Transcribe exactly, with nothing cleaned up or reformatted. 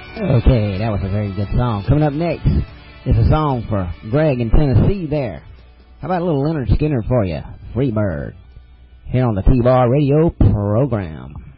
Okay, that was a very good song. Coming up next is a song for Greg in Tennessee there. How about a little Leonard Skinner for you? Freebird. Here on the T-Bar Radio program.